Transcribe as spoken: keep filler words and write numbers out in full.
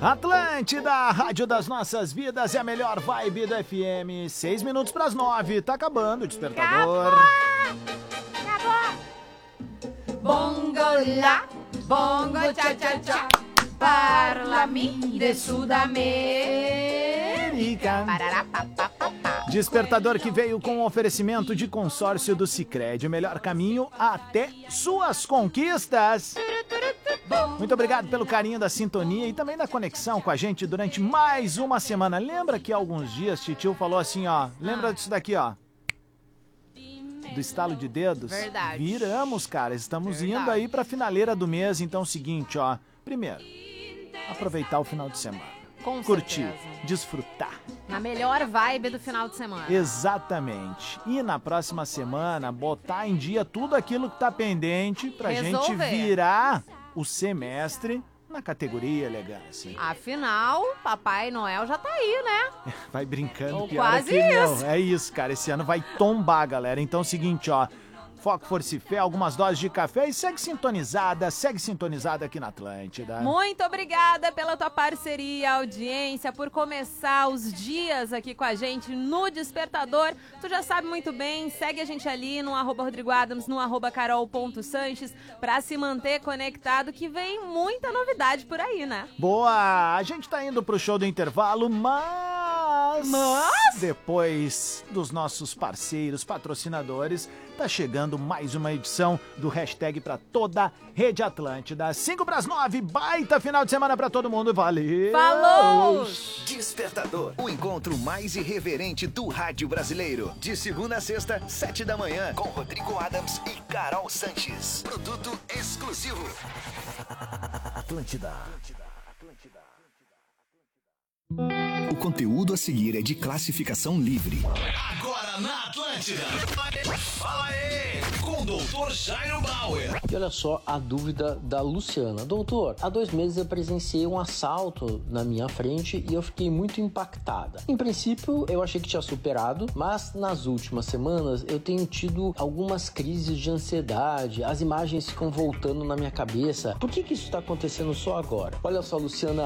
Atlântida, a rádio das nossas vidas, é a melhor vibe do F M. Seis minutos pras nove, tá acabando o despertador. Acabou! Bongo lá, bongo cha cha cha, parla-me de Sudamérica. Despertador que veio com um oferecimento de consórcio do Sicredi, o melhor caminho até suas conquistas. Muito obrigado pelo carinho da sintonia e também da conexão com a gente durante mais uma semana. Lembra que há alguns dias Titio falou assim, ó, lembra ah. disso daqui, ó? Do estalo de dedos? Verdade. Viramos, cara, estamos Verdade. indo aí pra finaleira do mês, então é o seguinte, ó. Primeiro, aproveitar o final de semana. Com curtir, certeza. desfrutar. Na melhor vibe do final de semana. Exatamente. E na próxima semana, botar em dia tudo aquilo que tá pendente pra Resolver. gente virar o semestre na categoria elegância. Afinal, Papai Noel já tá aí, né? Vai brincando, Ou pior quase é que isso. não. É isso, cara. Esse ano vai tombar, galera. Então é o seguinte, ó. Foco, força e fé, algumas doses de café e segue sintonizada, segue sintonizada aqui na Atlântida. Muito obrigada pela tua parceria, audiência, por começar os dias aqui com a gente no Despertador. Tu já sabe muito bem, segue a gente ali no arroba Rodrigo Adams, no arroba carol.sanches, pra se manter conectado, que vem muita novidade por aí, né? Boa! A gente tá indo pro show do intervalo, mas... Mas? Depois dos nossos parceiros, patrocinadores, tá chegando mais uma edição do Hashtag pra toda a Rede Atlântida. Cinco pras nove, baita final de semana pra todo mundo, valeu! Falou! Despertador, o encontro mais irreverente do rádio brasileiro. De segunda a sexta, sete da manhã, com Rodrigo Adams e Carol Sanches. Produto exclusivo. Atlântida. O conteúdo a seguir é de classificação livre. Agora na Atlântida. Fala aí, com o doutor Jairo Bauer. E olha só a dúvida da Luciana. Doutor, há dois meses eu presenciei um assalto na minha frente e eu fiquei muito impactada. Em princípio, eu achei que tinha superado, mas nas últimas semanas eu tenho tido algumas crises de ansiedade, as imagens ficam voltando na minha cabeça. Por que que isso está acontecendo só agora? Olha só, Luciana,